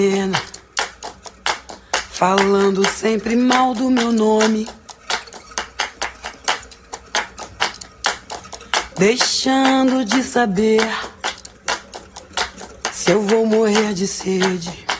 falando sempre mal do meu nome, deixando de saber se eu vou morrer de sede.